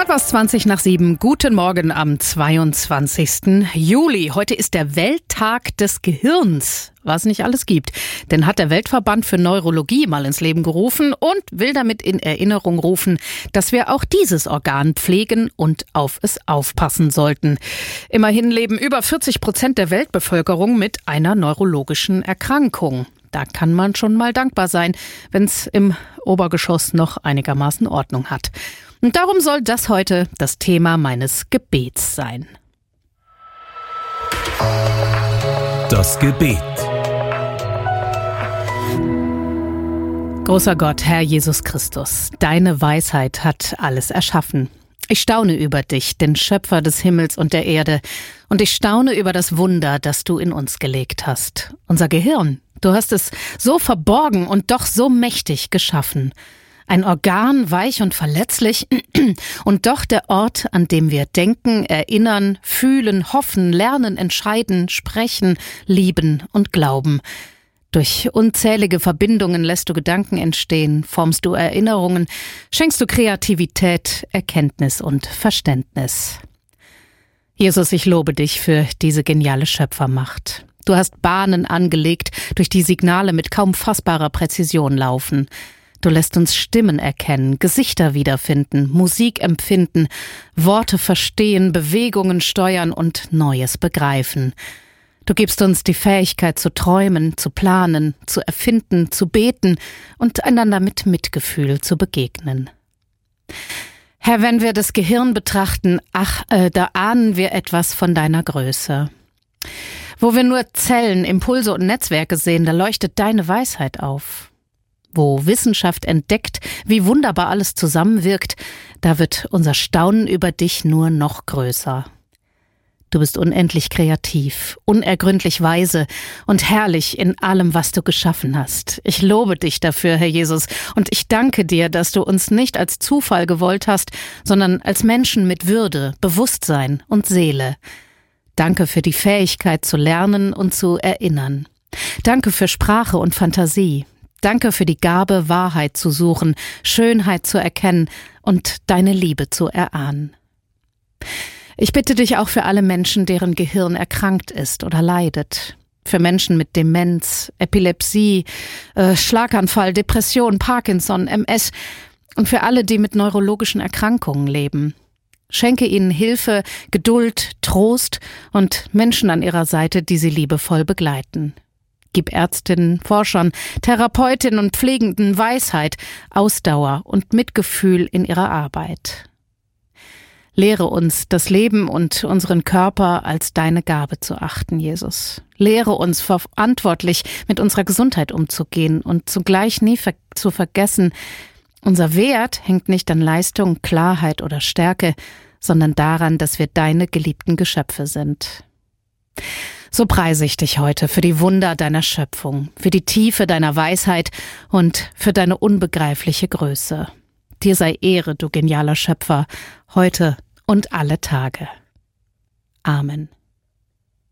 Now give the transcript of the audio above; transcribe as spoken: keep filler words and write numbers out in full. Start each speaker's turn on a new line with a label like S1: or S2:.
S1: Grad was zwanzig nach sieben. Guten Morgen am zweiundzwanzigsten Juli. Heute ist der Welttag des Gehirns, was nicht alles gibt. Denn hat der Weltverband für Neurologie mal ins Leben gerufen und will damit in Erinnerung rufen, dass wir auch dieses Organ pflegen und auf es aufpassen sollten. Immerhin leben über vierzig Prozent der Weltbevölkerung mit einer neurologischen Erkrankung. Da kann man schon mal dankbar sein, wenn es im Obergeschoss noch einigermaßen Ordnung hat. Und darum soll das heute das Thema meines Gebets sein.
S2: Das Gebet.
S1: Großer Gott, Herr Jesus Christus, deine Weisheit hat alles erschaffen. Ich staune über dich, den Schöpfer des Himmels und der Erde, und ich staune über das Wunder, das du in uns gelegt hast. Unser Gehirn, du hast es so verborgen und doch so mächtig geschaffen. Ein Organ, weich und verletzlich, und doch der Ort, an dem wir denken, erinnern, fühlen, hoffen, lernen, entscheiden, sprechen, lieben und glauben. Durch unzählige Verbindungen lässt du Gedanken entstehen, formst du Erinnerungen, schenkst du Kreativität, Erkenntnis und Verständnis. Jesus, ich lobe dich für diese geniale Schöpfermacht. Du hast Bahnen angelegt, durch die Signale mit kaum fassbarer Präzision laufen. Du lässt uns Stimmen erkennen, Gesichter wiederfinden, Musik empfinden, Worte verstehen, Bewegungen steuern und Neues begreifen. Du gibst uns die Fähigkeit zu träumen, zu planen, zu erfinden, zu beten und einander mit Mitgefühl zu begegnen. Herr, wenn wir das Gehirn betrachten, ach, äh, da ahnen wir etwas von deiner Größe. Wo wir nur Zellen, Impulse und Netzwerke sehen, da leuchtet deine Weisheit auf. Wo Wissenschaft entdeckt, wie wunderbar alles zusammenwirkt, da wird unser Staunen über dich nur noch größer. Du bist unendlich kreativ, unergründlich weise und herrlich in allem, was du geschaffen hast. Ich lobe dich dafür, Herr Jesus, und ich danke dir, dass du uns nicht als Zufall gewollt hast, sondern als Menschen mit Würde, Bewusstsein und Seele. Danke für die Fähigkeit zu lernen und zu erinnern. Danke für Sprache und Fantasie. Danke für die Gabe, Wahrheit zu suchen, Schönheit zu erkennen und deine Liebe zu erahnen. Ich bitte dich auch für alle Menschen, deren Gehirn erkrankt ist oder leidet. Für Menschen mit Demenz, Epilepsie, äh, Schlaganfall, Depression, Parkinson, M S und für alle, die mit neurologischen Erkrankungen leben. Schenke ihnen Hilfe, Geduld, Trost und Menschen an ihrer Seite, die sie liebevoll begleiten. Gib Ärztinnen, Forschern, Therapeutinnen und Pflegenden Weisheit, Ausdauer und Mitgefühl in ihrer Arbeit. Lehre uns, das Leben und unseren Körper als deine Gabe zu achten, Jesus. Lehre uns, verantwortlich mit unserer Gesundheit umzugehen und zugleich nie ver- zu vergessen, unser Wert hängt nicht an Leistung, Klarheit oder Stärke, sondern daran, dass wir deine geliebten Geschöpfe sind. So preise ich dich heute für die Wunder deiner Schöpfung, für die Tiefe deiner Weisheit und für deine unbegreifliche Größe. Dir sei Ehre, du genialer Schöpfer, heute und alle Tage. Amen.